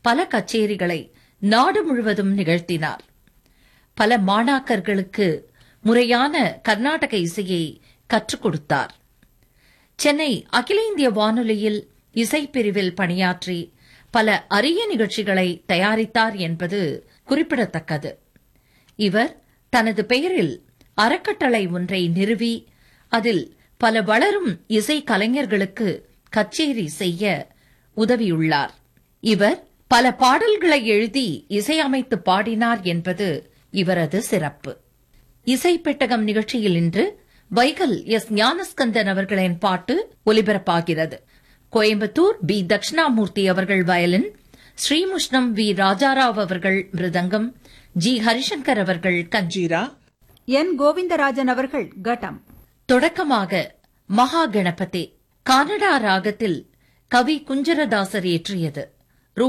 பல கச்சேரிகளை நாடு முழுவதும் நிகழ்த்தினார். பல மாணாக்கர்களுக்கு முறையான கர்நாடக இசையை கற்றுக் கொடுத்தார். சென்னை அகில இந்திய வானொலியில் இசைப்பிரிவில் பணியாற்றி பல அரிய நிகழ்ச்சிகளை தயாரித்தார் என்பது குறிப்பிடத்தக்கது. இவர் தனது பெயரில் அறக்கட்டளை ஒன்றை நிறுவி அதில் பல வளரும் இசை கலைஞர்களுக்கு கச்சேரி செய்ய உதவியுள்ளார். இவர் பல பாடல்களை எழுதி இசையமைத்து பாடினார் என்பது இவரது சிறப்பு. இசை பெட்டகம் நிகழ்ச்சியில் இன்று வைகல் எஸ். ஞானஸ்கந்தன் அவர்களின் பாட்டு ஒலிபரப்பாகிறது. கோயம்புத்தூர் பி. தட்சிணாமூர்த்தி அவர்கள் வயலின், ஸ்ரீமுஷ்ணம் வி. ராஜாராவ் அவர்கள் மிருதங்கம், ஜி. ஹரிசங்கர் அவர்கள் கஞ்சீரா, என். கோவிந்தராஜன் அவர்கள் கட்டம். தொடக்கமாக மகா கணபதி கன்னடா ராகத்தில் கவி குஞ்சரதாசர் இயற்றியது.